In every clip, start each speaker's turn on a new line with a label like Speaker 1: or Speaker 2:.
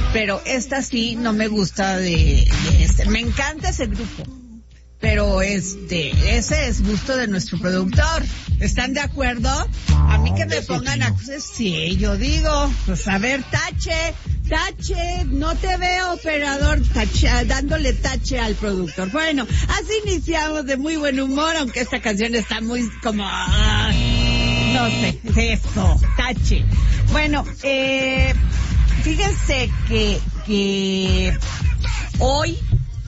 Speaker 1: pero esta sí no me gusta me encanta ese grupo. Pero ese es gusto de nuestro productor. ¿Están de acuerdo? A mí que me pongan sí, yo digo, pues a ver, tache, no te veo, operador, dándole tache al productor. Bueno, así iniciamos de muy buen humor, aunque esta canción está muy como, no sé, eso, tache. Bueno, fíjense que hoy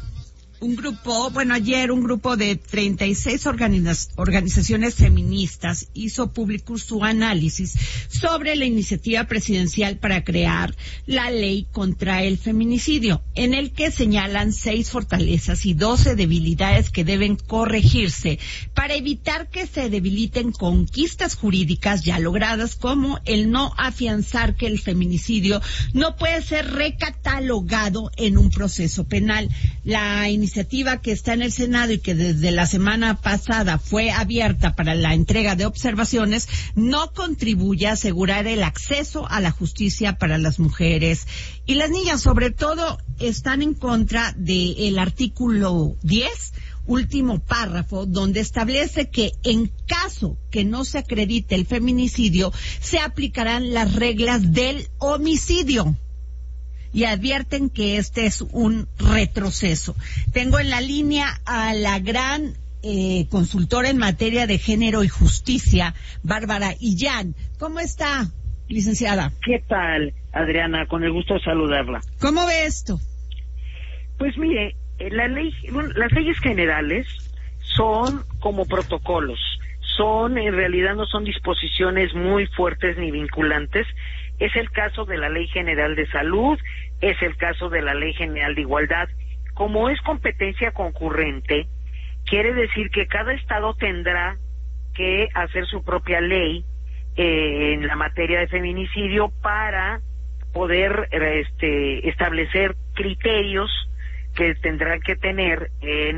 Speaker 1: ayer un grupo de 36 organizaciones feministas hizo público su análisis sobre la iniciativa presidencial para crear la ley contra el feminicidio, en el que señalan 6 fortalezas y 12 debilidades que deben corregirse para evitar que se debiliten conquistas jurídicas ya logradas, como el no afianzar que el feminicidio no puede ser recatalogado en un proceso penal. La iniciativa que está en el Senado y que desde la semana pasada fue abierta para la entrega de observaciones no contribuye a asegurar el acceso a la justicia para las mujeres y las niñas. Sobre todo están en contra del artículo 10, último párrafo, donde establece que en caso que no se acredite el feminicidio, se aplicarán las reglas del homicidio. Y advierten que este es un retroceso. Tengo en la línea a la gran consultora en materia de género y justicia, Bárbara Illán. ¿Cómo está, licenciada?
Speaker 2: ¿Qué tal, Adriana? Con el gusto de saludarla.
Speaker 1: ¿Cómo ve esto?
Speaker 2: Pues mire, las leyes generales son como protocolos. En realidad no son disposiciones muy fuertes ni vinculantes. Es el caso de la Ley General de Salud, es el caso de la Ley General de Igualdad. Como es competencia concurrente, quiere decir que cada estado tendrá que hacer su propia ley en la materia de feminicidio para poder establecer criterios que tendrán que tener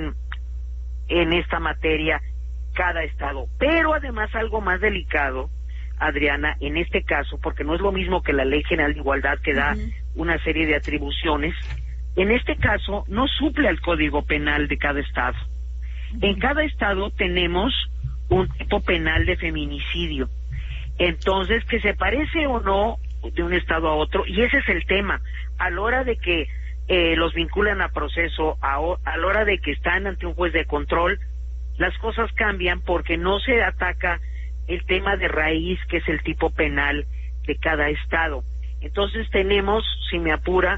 Speaker 2: en esta materia cada estado. Pero además algo más delicado, Adriana, en este caso, porque no es lo mismo que la Ley General de Igualdad, que da una serie de atribuciones, en este caso no suple al Código Penal de cada estado. En cada estado tenemos un tipo penal de feminicidio. Entonces, que se parece o no de un estado a otro, y ese es el tema, a la hora de que los vinculan a proceso, a la hora de que están ante un juez de control, las cosas cambian porque no se ataca el tema de raíz, que es el tipo penal de cada estado. Entonces tenemos, si me apura,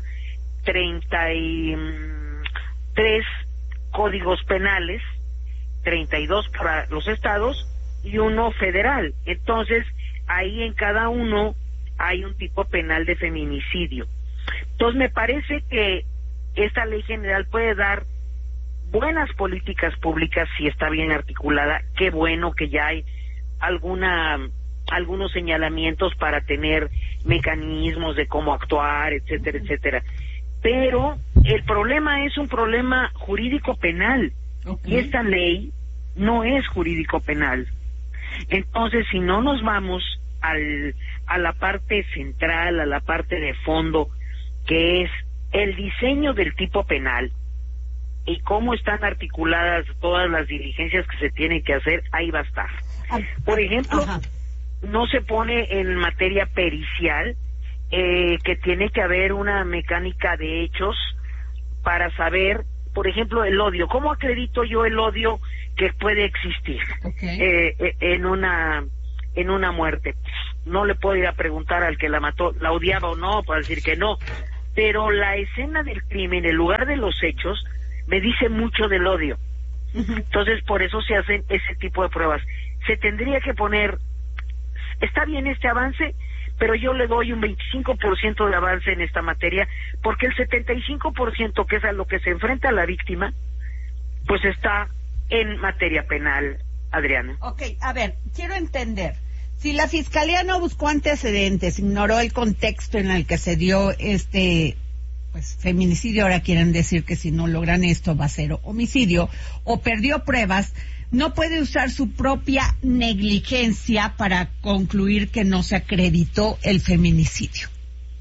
Speaker 2: 33 códigos penales, 32 para los estados y uno federal. Entonces, ahí en cada uno hay un tipo penal de feminicidio. Entonces, me parece que esta ley general puede dar buenas políticas públicas si está bien articulada. Qué bueno que ya hay algunos señalamientos para tener mecanismos de cómo actuar, etcétera, etcétera. Pero el problema es un problema jurídico penal, y esta ley no es jurídico penal. Entonces, si no nos vamos a la parte central, a la parte de fondo, que es el diseño del tipo penal y cómo están articuladas todas las diligencias que se tienen que hacer, ahí va a estar. Por ejemplo, no se pone en materia pericial que tiene que haber una mecánica de hechos para saber, por ejemplo, el odio. ¿Cómo acredito yo el odio que puede existir en una muerte? No le puedo ir a preguntar al que la mató, ¿la odiaba o no? Para decir que no. Pero la escena del crimen, el lugar de los hechos, me dice mucho del odio. Entonces, por eso se hacen ese tipo de pruebas. Se tendría que poner, está bien este avance, pero yo le doy un 25% de avance en esta materia, porque el 75%, que es a lo que se enfrenta la víctima, pues está en materia penal, Adriana.
Speaker 1: Ok, a ver, quiero entender. Si la Fiscalía no buscó antecedentes, ignoró el contexto en el que se dio feminicidio, ahora quieren decir que si no logran esto va a ser homicidio, o perdió pruebas, no puede usar su propia negligencia para concluir que no se acreditó el feminicidio.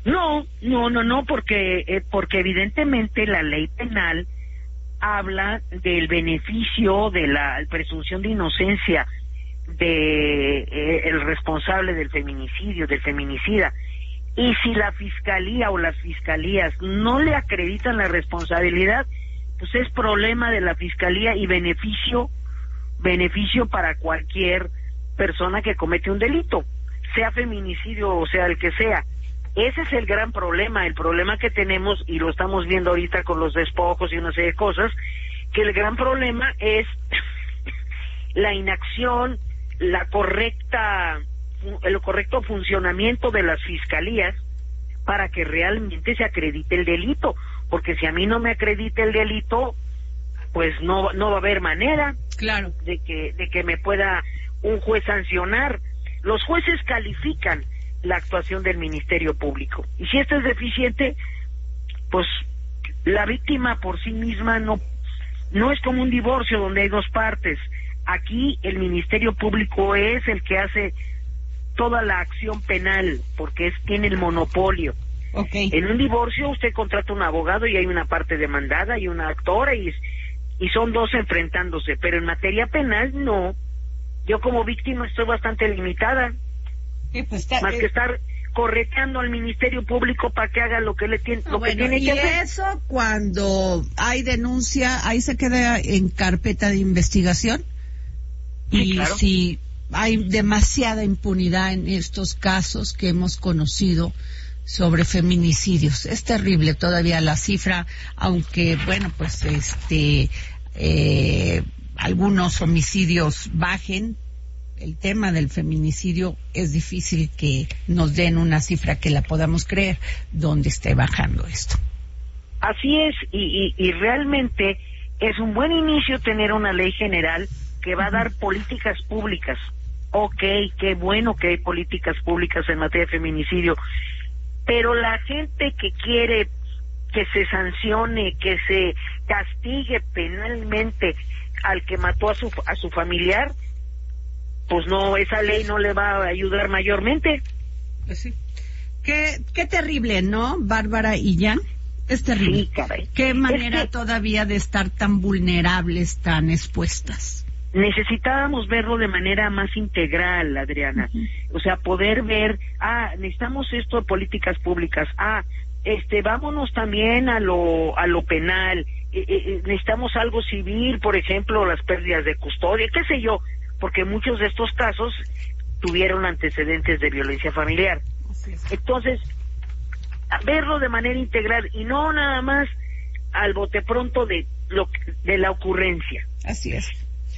Speaker 2: No, porque evidentemente la ley penal habla del beneficio de la presunción de inocencia de el responsable del feminicidio, del feminicida. Y si la fiscalía o las fiscalías no le acreditan la responsabilidad, pues es problema de la fiscalía y beneficio para cualquier persona que comete un delito, sea feminicidio o sea el que sea. Ese es el gran problema, el problema que tenemos, y lo estamos viendo ahorita con los despojos y una serie de cosas, que el gran problema es la inacción, el correcto funcionamiento de las fiscalías para que realmente se acredite el delito, porque si a mí no me acredita el delito, pues no va a haber manera,
Speaker 1: claro,
Speaker 2: de que me pueda un juez sancionar. Los jueces califican la actuación del Ministerio Público, y si esto es deficiente, pues la víctima por sí misma no es como un divorcio donde hay dos partes. Aquí el Ministerio Público es el que hace toda la acción penal, porque tiene el monopolio.
Speaker 1: Okay.
Speaker 2: En un divorcio usted contrata un abogado y hay una parte demandada y una actora y son dos enfrentándose, pero en materia penal no. Yo como víctima estoy bastante limitada,
Speaker 1: pues
Speaker 2: más que estar correteando al Ministerio Público para que haga lo que tiene
Speaker 1: y
Speaker 2: que hacer.
Speaker 1: Eso cuando hay denuncia, ahí se queda en carpeta de investigación.
Speaker 2: Sí,
Speaker 1: y
Speaker 2: claro.
Speaker 1: Si hay demasiada impunidad en estos casos que hemos conocido sobre feminicidios. Es terrible todavía la cifra, aunque bueno, pues algunos homicidios bajen. El tema del feminicidio es difícil que nos den una cifra que la podamos creer donde esté bajando esto.
Speaker 2: Así es, y realmente es un buen inicio tener una ley general que va a dar políticas públicas. Ok, qué bueno que hay políticas públicas en materia de feminicidio, pero la gente que quiere que se sancione, que se castigue penalmente al que mató a su familiar, pues no, esa ley no le va a ayudar mayormente.
Speaker 1: Pues sí. Qué terrible, ¿no, Bárbara y Jan? Es terrible.
Speaker 2: Sí, caray.
Speaker 1: Qué manera todavía de estar tan vulnerables, tan expuestas.
Speaker 2: Necesitábamos verlo de manera más integral, Adriana. O sea, poder ver, necesitamos esto de políticas públicas. Vámonos también a lo penal. Necesitamos algo civil, por ejemplo, las pérdidas de custodia, qué sé yo, porque muchos de estos casos tuvieron antecedentes de violencia familiar. Entonces, verlo de manera integral y no nada más al bote pronto de la ocurrencia.
Speaker 1: Así es.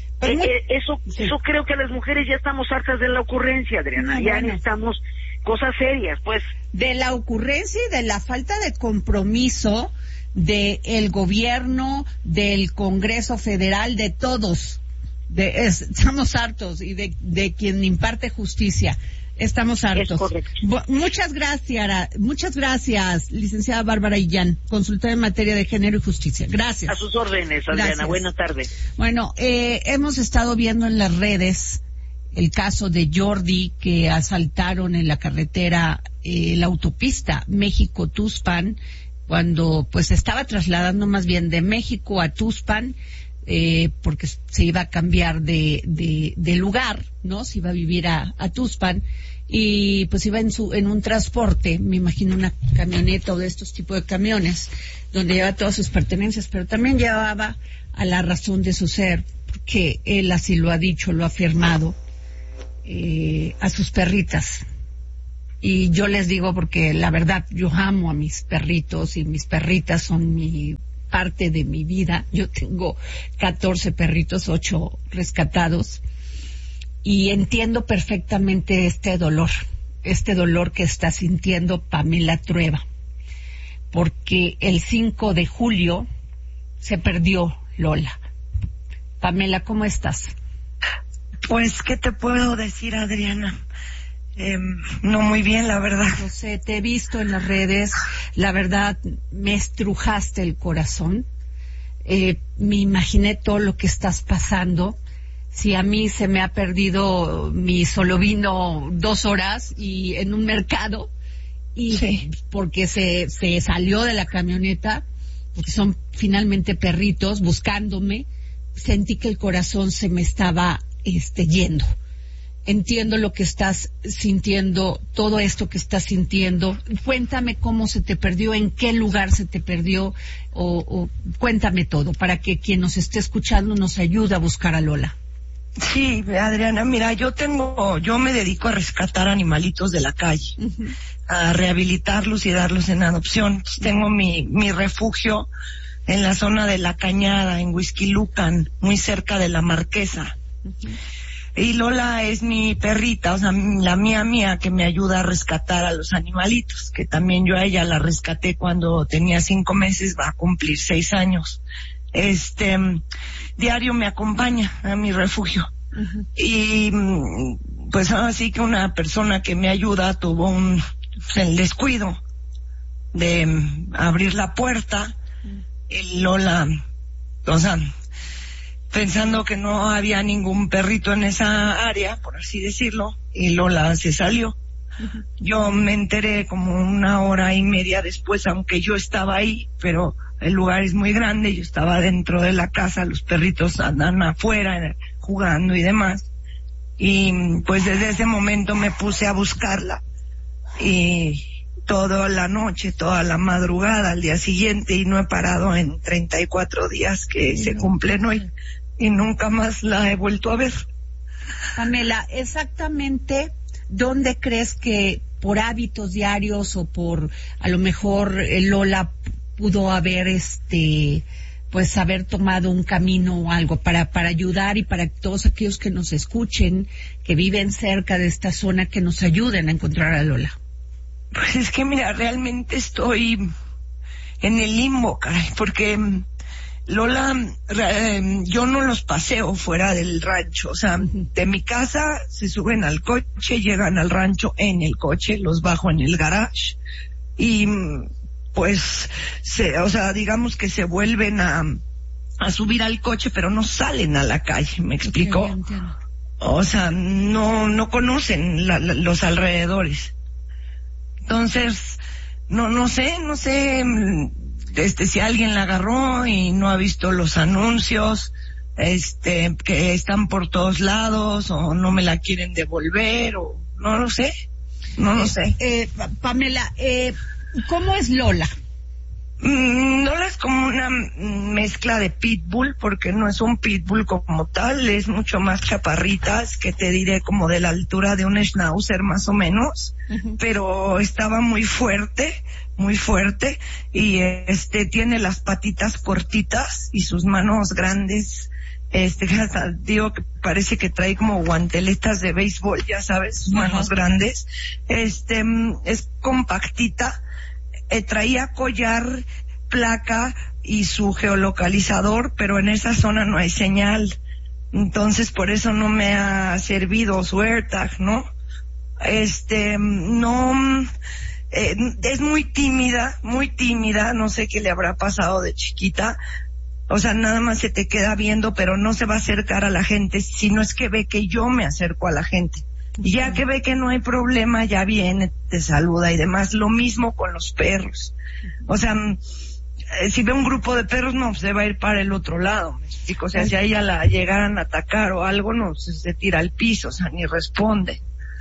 Speaker 2: Eso creo que las mujeres ya estamos hartas de la ocurrencia, Adriana. Necesitamos cosas serias, pues.
Speaker 1: De la ocurrencia y de la falta de compromiso del gobierno, del Congreso Federal, de todos. Estamos hartos, y de quien imparte justicia. Estamos hartos.
Speaker 2: Es correcto.
Speaker 1: Muchas gracias, licenciada Bárbara Illán, consultora en materia de género y justicia. Gracias.
Speaker 2: A sus órdenes, Adriana.
Speaker 1: Gracias.
Speaker 2: Buenas tardes.
Speaker 1: Bueno, hemos estado viendo en las redes el caso de Jordi, que asaltaron en la carretera, la autopista México-Tuxpan, cuando pues estaba trasladando más bien de México a Tuxpan, porque se iba a cambiar de lugar, ¿no? Se iba a vivir a Tuxpan, y pues iba en un transporte, me imagino una camioneta o de estos tipos de camiones, donde lleva todas sus pertenencias, pero también llevaba a la razón de su ser, porque él así lo ha dicho, lo ha afirmado, a sus perritas. Y yo les digo, porque la verdad, yo amo a mis perritos, y mis perritas son parte de mi vida. Yo tengo 14 perritos, 8 rescatados, y entiendo perfectamente este dolor que está sintiendo Pamela Trueba, porque el 5 de julio se perdió Lola. Pamela, ¿cómo estás?
Speaker 3: Pues, ¿qué te puedo decir, Adriana? No muy bien, la verdad.
Speaker 1: No sé, te he visto en las redes, la verdad me estrujaste el corazón. Me imaginé todo lo que estás pasando. Si a mí se me ha perdido mi solovino 2 horas y en un mercado, y
Speaker 3: sí,
Speaker 1: porque se salió de la camioneta, porque son finalmente perritos buscándome, sentí que el corazón se me estaba yendo. Entiendo lo que estás sintiendo, todo esto que estás sintiendo. Cuéntame cómo se te perdió, en qué lugar se te perdió, o cuéntame todo, para que quien nos esté escuchando nos ayude a buscar a Lola.
Speaker 3: sí, Adriana, mira, yo me dedico a rescatar animalitos de la calle, a rehabilitarlos y darlos en adopción. Tengo mi refugio en la zona de La Cañada, en Huixquilucan, muy cerca de La Marquesa. Y Lola es mi perrita, o sea, la mía, que me ayuda a rescatar a los animalitos, que también yo a ella la rescaté cuando tenía 5 meses, va a cumplir 6 años. Diario me acompaña a mi refugio. Y pues así que una persona que me ayuda tuvo el descuido de abrir la puerta, y Lola, o sea, pensando que no había ningún perrito en esa área, por así decirlo, y Lola se salió. Yo me enteré como 1 hora y media después, aunque yo estaba ahí, pero el lugar es muy grande, yo estaba dentro de la casa, los perritos andan afuera jugando y demás, y pues desde ese momento me puse a buscarla, y toda la noche, toda la madrugada, al día siguiente, y no he parado en 34 días que se cumplen hoy. Y nunca más la he vuelto a ver.
Speaker 1: Pamela, exactamente dónde crees que por hábitos diarios o por a lo mejor Lola pudo haber pues haber tomado un camino o algo para ayudar, y para todos aquellos que nos escuchen, que viven cerca de esta zona, que nos ayuden a encontrar a Lola?
Speaker 3: Pues es que mira, realmente estoy en el limbo, caray, porque Lola, yo no los paseo fuera del rancho, o sea, de mi casa se suben al coche, llegan al rancho en el coche, los bajo en el garage, y pues, o sea, digamos que se vuelven a subir al coche, pero no salen a la calle, ¿me explico?
Speaker 1: Okay,
Speaker 3: o sea, no conocen los alrededores. Entonces, no sé, si alguien la agarró y no ha visto los anuncios, que están por todos lados, o no me la quieren devolver, o no lo sé.
Speaker 1: Pamela, ¿cómo es Lola?
Speaker 3: Lola es como una mezcla de pitbull, porque no es un pitbull como tal, es mucho más chaparrita, es que te diré como de la altura de un schnauzer más o menos, pero estaba muy fuerte, y tiene las patitas cortitas y sus manos grandes, hasta digo que parece que trae como guanteletas de béisbol, ya sabes, sus manos grandes, es compactita. Traía collar, placa y su geolocalizador, pero en esa zona no hay señal, entonces por eso no me ha servido su AirTag, ¿no? No, es muy tímida, no sé qué le habrá pasado de chiquita, o sea, nada más se te queda viendo, pero no se va a acercar a la gente, sino es que ve que yo me acerco a la gente. Y ya que ve que no hay problema, ya viene, te saluda y demás. Lo mismo con los perros. O sea, si ve un grupo de perros, no, se va a ir para el otro lado. ¿Me explico? O sea, si a ella la llegaran a atacar o algo, no, se tira al piso, o sea, ni responde.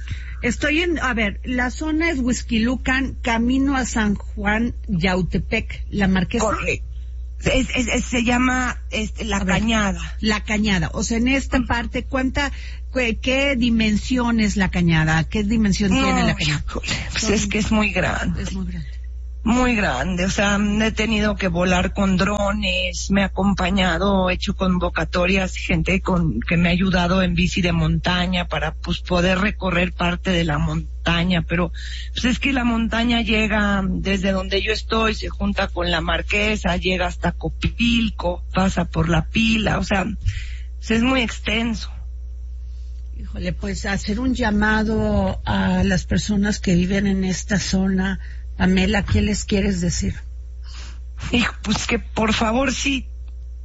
Speaker 1: La zona es Huixquilucan, camino a San Juan, Yautepec, La Marquesa.
Speaker 3: Correcto. Se llama La Cañada.
Speaker 1: La Cañada. O sea, en esta parte, ¿qué dimensión es La Cañada? ¿Qué dimensión tiene La Cañada?
Speaker 3: Pues es que es muy grande.
Speaker 1: Es muy grande.
Speaker 3: Muy grande, o sea, he tenido que volar con drones, me ha acompañado, he hecho convocatorias, gente que me ha ayudado en bici de montaña para pues poder recorrer parte de la montaña, pero pues es que la montaña llega desde donde yo estoy, se junta con La Marquesa, llega hasta Copilco, pasa por La Pila, o sea, pues es muy extenso.
Speaker 1: Híjole, pues hacer un llamado a las personas que viven en esta zona. Pamela, ¿qué les quieres decir?
Speaker 3: Hijo, pues que por favor, si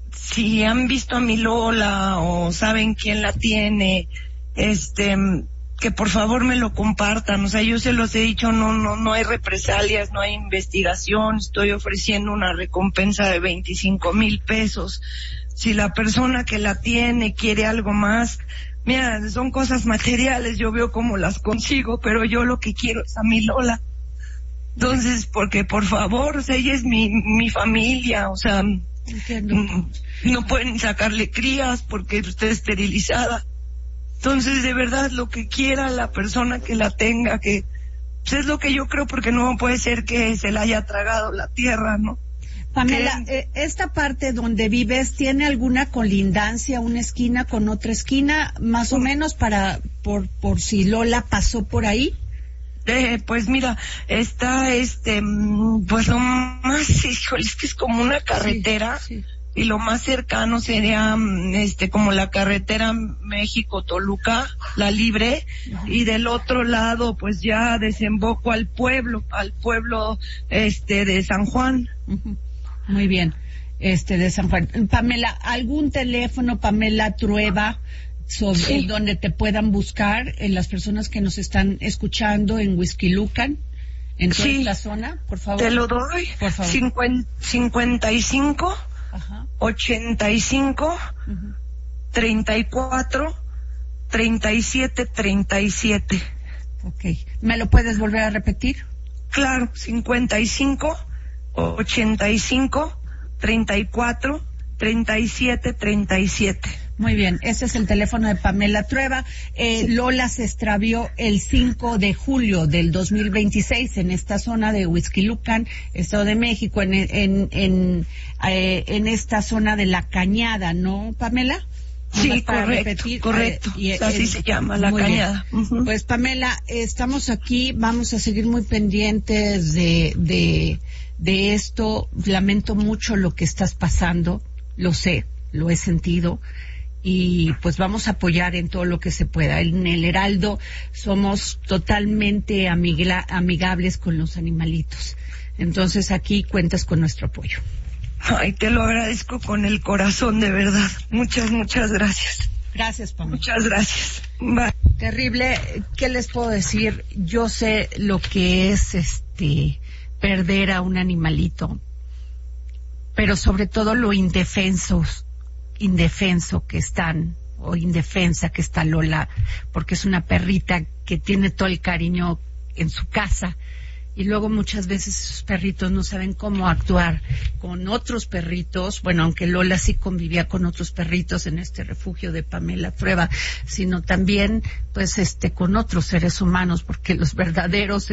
Speaker 3: han visto a mi Lola o saben quién la tiene, que por favor me lo compartan. O sea, yo se los he dicho, no hay represalias, no hay investigación. Estoy ofreciendo una recompensa de 25,000 pesos. Si la persona que la tiene quiere algo más, mira, son cosas materiales, yo veo cómo las consigo, pero yo lo que quiero es a mi Lola. Entonces, porque por favor, o sea, ella es mi familia, o sea, no pueden sacarle crías porque está esterilizada. Entonces, de verdad, lo que quiera la persona que la tenga, que pues es lo que yo creo, porque no puede ser que se la haya tragado la tierra, ¿no?
Speaker 1: Pamela, ¿esta parte donde vives tiene alguna colindancia, una esquina con otra esquina, más o menos por si Lola pasó por ahí?
Speaker 3: Pues mira, está pues lo más, híjole, es que es como una carretera, sí. Y lo más cercano sería como la carretera México-Toluca, la libre, y del otro lado pues ya desemboco al pueblo de San Juan.
Speaker 1: Muy bien, de San Juan. Pamela, ¿algún teléfono, Pamela Trueba, sobre donde te puedan buscar las personas que nos están escuchando en Huixquilucan, en toda esta zona, por favor?
Speaker 3: Te lo doy.
Speaker 1: Por favor.
Speaker 3: 55 85 34 37 37.
Speaker 1: Okay. ¿Me lo puedes volver a repetir?
Speaker 3: Claro, 55 85 34 37 37.
Speaker 1: Muy bien, ese es el teléfono de Pamela Trueba. Lola se extravió el 5 de julio del 2026 en esta zona de Huixquilucan, Estado de México, en esta zona de La Cañada, ¿no, Pamela?
Speaker 3: Sí, correcto. Así se llama, La Cañada.
Speaker 1: Pues Pamela, estamos aquí, vamos a seguir muy pendientes de esto. Lamento mucho lo que estás pasando, lo sé, lo he sentido. Y pues vamos a apoyar en todo lo que se pueda. En el Heraldo somos totalmente amigables con los animalitos. Entonces aquí cuentas con nuestro apoyo.
Speaker 3: Ay, te lo agradezco con el corazón, de verdad. Muchas gracias.
Speaker 1: Gracias, Pamela.
Speaker 3: Muchas gracias. Bye.
Speaker 1: Terrible. ¿Qué les puedo decir? Yo sé lo que es perder a un animalito, pero sobre todo lo indefensa que están, o indefensa que está Lola, porque es una perrita que tiene todo el cariño en su casa, y luego muchas veces esos perritos no saben cómo actuar con otros perritos. Bueno, aunque Lola sí convivía con otros perritos en este refugio de Pamela Trueba, sino también pues con otros seres humanos, porque los verdaderos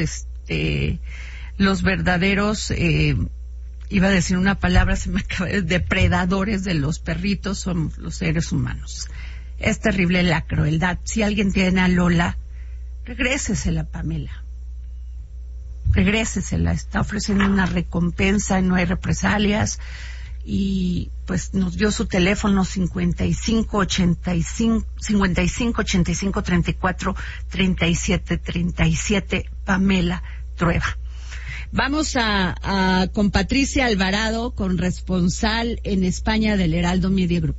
Speaker 1: iba a decir una palabra, se me acaba, depredadores de los perritos son los seres humanos. Es terrible la crueldad. Si alguien tiene a Lola, regrésesela, Pamela. Regrésesela. Está ofreciendo una recompensa, no hay represalias. Y pues nos dio su teléfono 55 85 34 37 37, Pamela Trueba. Vamos con Patricia Alvarado, corresponsal en España del Heraldo Media Group.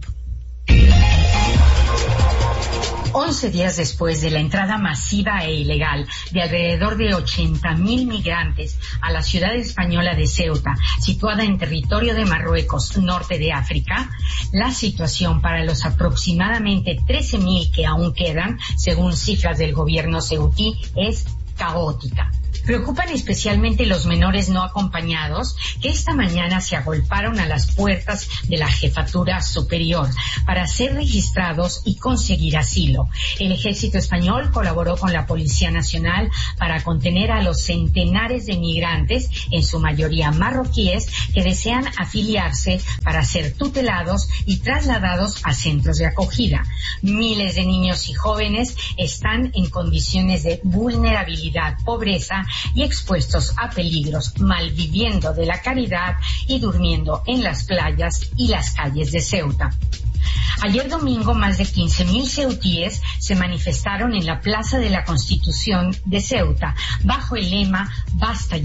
Speaker 4: 11 días después de la entrada masiva e ilegal de alrededor de 80,000 migrantes a la ciudad española de Ceuta, situada en territorio de Marruecos, norte de África, la situación para los aproximadamente 13,000 que aún quedan, según cifras del gobierno ceutí, es caótica. Preocupan especialmente los menores no acompañados que esta mañana se agolparon a las puertas de la Jefatura Superior para ser registrados y conseguir asilo. El Ejército Español colaboró con la Policía Nacional para contener a los centenares de migrantes, en su mayoría marroquíes, que desean afiliarse para ser tutelados y trasladados a centros de acogida. Miles de niños y jóvenes están en condiciones de vulnerabilidad, pobreza y expuestos a peligros, malviviendo de la caridad y durmiendo en las playas y las calles de Ceuta. Ayer domingo, más de 15,000 ceutíes se manifestaron en la Plaza de la Constitución de Ceuta, bajo el lema "Basta ya".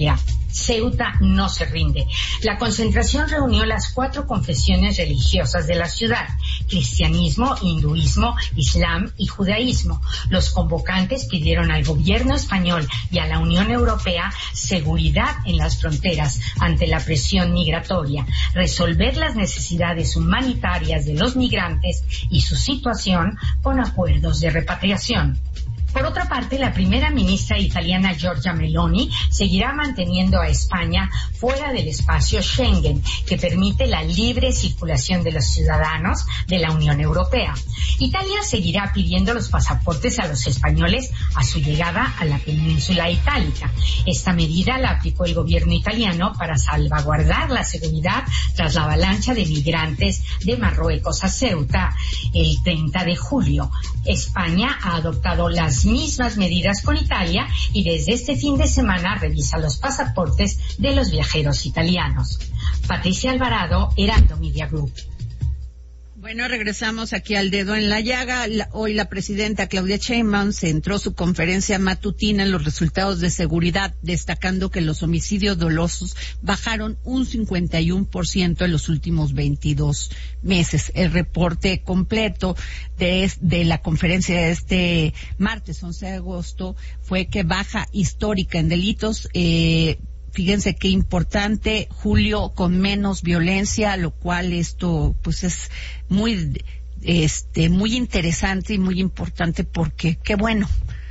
Speaker 4: Ceuta no se rinde. La concentración reunió las 4 confesiones religiosas de la ciudad: cristianismo, hinduismo, islam y judaísmo. Los convocantes pidieron al gobierno español y a la Unión Europea seguridad en las fronteras ante la presión migratoria, resolver las necesidades humanitarias de los migrantes y su situación con acuerdos de repatriación. Por otra parte, la primera ministra italiana Giorgia Meloni seguirá manteniendo a España fuera del espacio Schengen, que permite la libre circulación de los ciudadanos de la Unión Europea. Italia seguirá pidiendo los pasaportes a los españoles a su llegada a la península itálica. Esta medida la aplicó el gobierno italiano para salvaguardar la seguridad tras la avalancha de migrantes de Marruecos a Ceuta el 30 de julio. España ha adoptado las mismas medidas con Italia y desde este fin de semana revisa los pasaportes de los viajeros italianos. Patricia Alvarado, Heraldo Media Group.
Speaker 1: Bueno, regresamos aquí al dedo en la llaga. Hoy la presidenta Claudia Sheinbaum centró su conferencia matutina en los resultados de seguridad, destacando que los homicidios dolosos bajaron un 51% en los últimos 22 meses. El reporte completo de la conferencia de este martes 11 de agosto fue que baja histórica en delitos. Fíjense qué importante, julio con menos violencia, lo cual esto pues es muy interesante y muy importante porque qué bueno.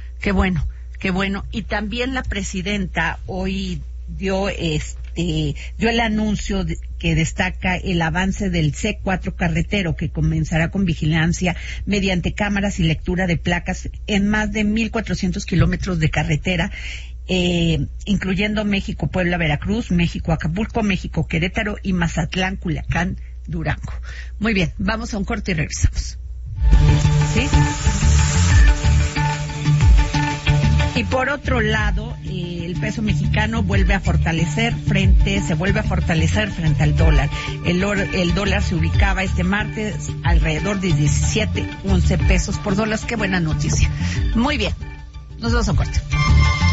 Speaker 1: Y también la presidenta hoy dio el anuncio que destaca el avance del C4 carretero, que comenzará con vigilancia mediante cámaras y lectura de placas en más de 1,400 kilómetros de carretera, incluyendo México, Puebla, Veracruz, México, Acapulco, México, Querétaro y Mazatlán, Culiacán, Durango. Muy bien, vamos a un corte y regresamos. ¿Sí? Y por otro lado, el peso mexicano se vuelve a fortalecer frente al dólar. El dólar se ubicaba este martes alrededor de 17.11 pesos por dólar. Qué buena noticia. Muy bien, nos vamos a un corte.